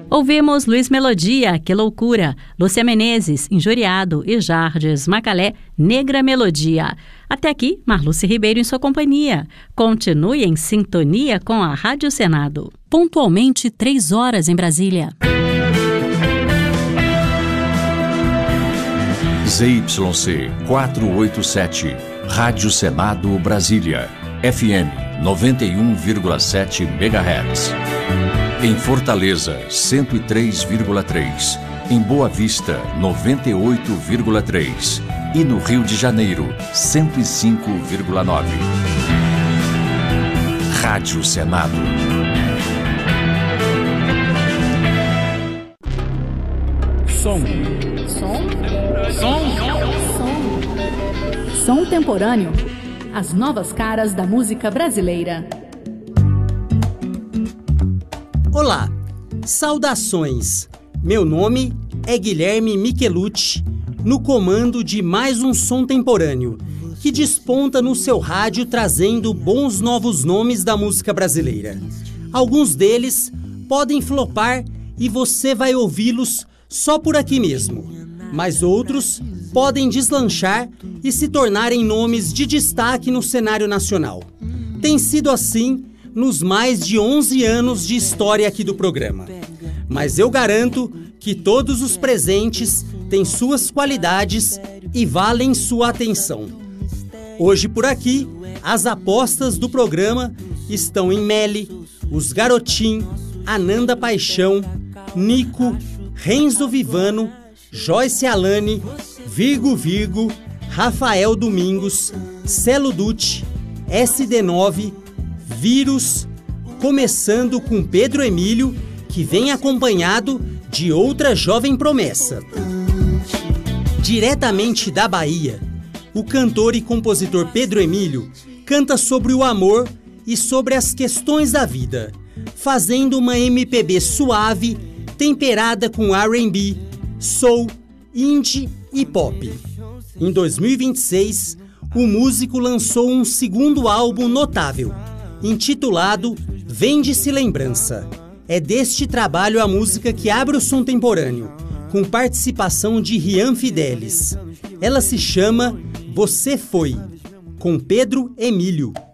Ouvimos Luiz Melodia, Que Loucura, Lúcia Menezes, Injuriado e Jardes Macalé, Negra Melodia. Até aqui, Marluce Ribeiro em sua companhia. Continue em sintonia com a Rádio Senado. Pontualmente 3 horas em Brasília. ZYC 487, Rádio Senado Brasília, FM 91,7 MHz. Em Fortaleza, 103,3. Em Boa Vista, 98,3. E no Rio de Janeiro, 105,9. Rádio Senado. Som temporâneo. As novas caras da música brasileira. Olá, saudações! Meu nome é Guilherme Michelucci, no comando de mais um som temporâneo, que desponta no seu rádio trazendo bons novos nomes da música brasileira. Alguns deles podem flopar e você vai ouvi-los só por aqui mesmo, mas outros podem deslanchar e se tornarem nomes de destaque no cenário nacional. Tem sido assim nos mais de 11 anos de história aqui do programa. Mas eu garanto que todos os presentes têm suas qualidades e valem sua atenção. Hoje por aqui, as apostas do programa estão em Meli, Os Garotim, Ananda Paixão, Nico, Renzo Vivano, Joyce Alane, Virgo, Rafael Domingos, Celo Dutti, SD9, Vírus, começando com Pedro Emílio, que vem acompanhado de outra jovem promessa. Diretamente da Bahia, o cantor e compositor Pedro Emílio canta sobre o amor e sobre as questões da vida, fazendo uma MPB suave, temperada com R&B, soul, indie e pop. Em 2026, o músico lançou um segundo álbum notável, intitulado Vende-se Lembrança. É deste trabalho a música que abre o som temporâneo, com participação de Rian Fidelis. Ela se chama Você Foi, com Pedro Emílio.